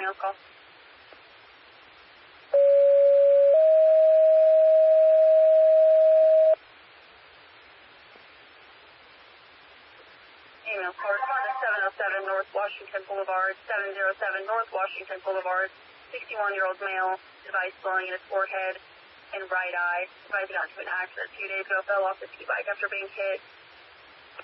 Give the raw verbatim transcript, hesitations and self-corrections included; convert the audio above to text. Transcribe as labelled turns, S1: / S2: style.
S1: ambulance call. Ambulance call responded seven oh seven North Washington Boulevard, seven oh seven North Washington Boulevard, sixty-one-year-old male, device blowing in his forehead and right eye, advising onto an accident a few days ago, fell off his e-bike after being hit.